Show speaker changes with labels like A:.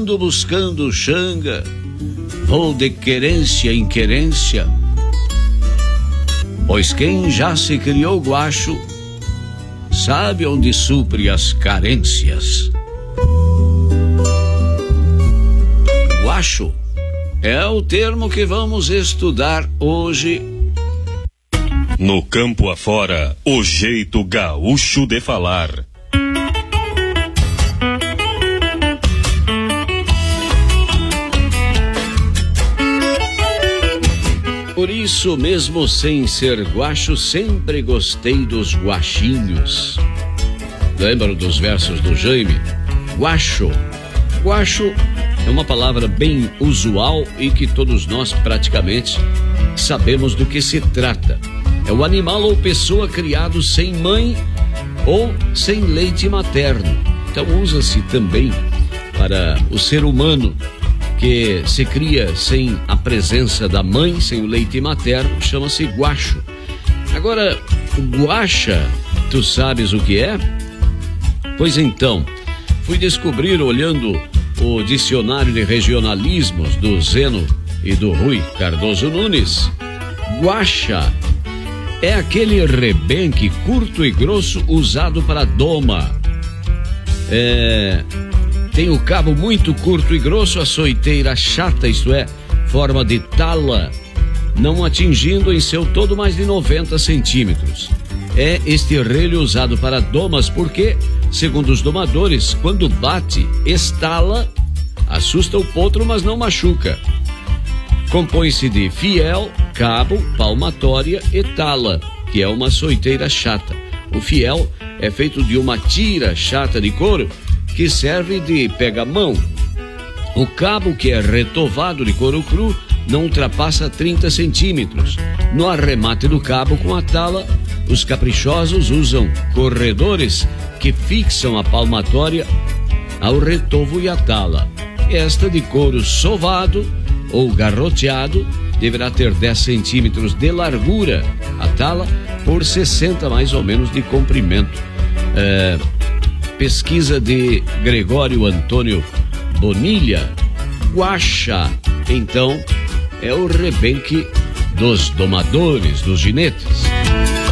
A: ando buscando xanga, vou de querência em querência, pois quem já se criou guacho sabe onde supre as carências. Guacho é o termo que vamos estudar hoje.
B: No campo afora, o jeito gaúcho de falar.
A: Por isso, mesmo sem ser guacho, sempre gostei dos guaxinhos. Lembram dos versos do Jaime? Guacho. Guacho é uma palavra bem usual e que todos nós praticamente sabemos do que se trata. É o animal ou pessoa criado sem mãe ou sem leite materno. Então usa-se também para o ser humano que se cria sem a presença da mãe, sem o leite materno, chama-se guacho. Agora, o guaxa, tu sabes o que é? Pois então, fui descobrir olhando o dicionário de regionalismos do Zeno e do Rui Cardoso Nunes. Guaxa é aquele rebenque curto e grosso usado para doma. Tem o cabo muito curto e grosso, a soiteira chata, isto é, forma de tala, não atingindo em seu todo mais de 90 centímetros. É este relho usado para domas porque, segundo os domadores, quando bate, estala, assusta o potro, mas não machuca. Compõe-se de fiel, cabo, palmatória e tala, que é uma soiteira chata. O fiel é feito de uma tira chata de couro que serve de pega-mão. O cabo, que é retovado de couro cru, não ultrapassa 30 centímetros. No arremate do cabo com a tala, os caprichosos usam corredores que fixam a palmatória ao retovo e à tala. Esta de couro sovado ou garroteado deverá ter 10 centímetros de largura, a tala por 60 mais ou menos de comprimento. Pesquisa de Gregório Antônio Bonilha. Guaxa, então, é o rebenque dos domadores, dos ginetes.